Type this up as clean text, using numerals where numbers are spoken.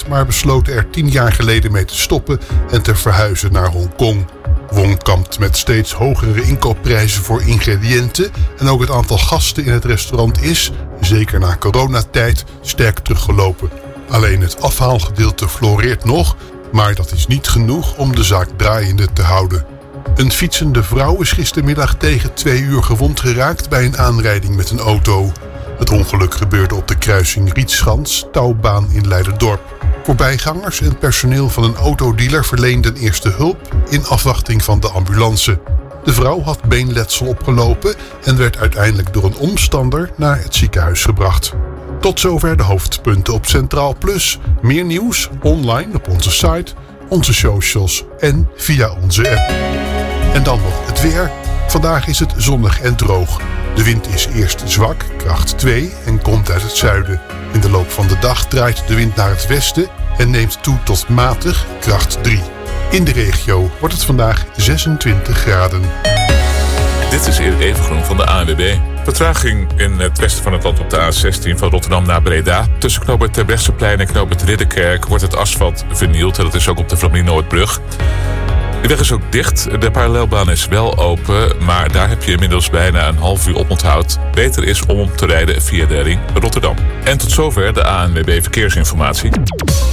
geprobeerd, maar besloten er 10 jaar geleden mee te stoppen en te verhuizen naar Hongkong. Wong kampt met steeds hogere inkoopprijzen voor ingrediënten en ook het aantal gasten in het restaurant is, zeker na coronatijd, sterk teruggelopen. Alleen het afhaalgedeelte floreert nog, maar dat is niet genoeg om de zaak draaiende te houden. Een fietsende vrouw is gistermiddag tegen 2 uur gewond geraakt bij een aanrijding met een auto. Het ongeluk gebeurde op de kruising Rietschans-Touwbaan in Leiderdorp. Voorbijgangers en personeel van een autodealer verleenden eerste hulp in afwachting van de ambulance. De vrouw had beenletsel opgelopen en werd uiteindelijk door een omstander naar het ziekenhuis gebracht. Tot zover de hoofdpunten op Centraal Plus. Meer nieuws online op onze site, onze socials en via onze app. En dan nog het weer. Vandaag is het zonnig en droog. De wind is eerst zwak, kracht 2 en komt uit het zuiden. In de loop van de dag draait de wind naar het westen en neemt toe tot matig, kracht 3. In de regio wordt het vandaag 26 graden. Dit is Erik Evengroen van de ANWB. Vertraging in het westen van het land op de A16 van Rotterdam naar Breda. Tussen knooppunt Terbrechtseplein en knooppunt Ridderkerk wordt het asfalt vernield. En dat is ook op de Vlaming-Noordbrug. De weg is ook dicht. De parallelbaan is wel open, maar daar heb je inmiddels bijna een half uur oponthoud. Beter is om te rijden via de ring Rotterdam. En tot zover de ANWB Verkeersinformatie.